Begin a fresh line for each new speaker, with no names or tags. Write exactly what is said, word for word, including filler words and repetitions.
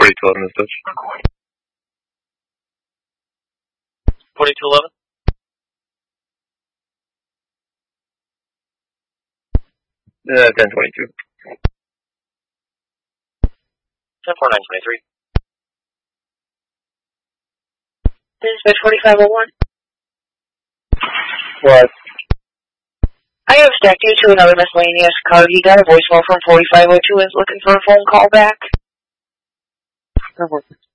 forty-two eleven is Dutch.
forty-two eleven?
Uh, ten twenty-two.
ten four nine twenty-three.
Dispatch forty-five oh one.
What?
I have stacked you to another miscellaneous card. He got a voicemail from forty-five oh two and is looking for a phone call back.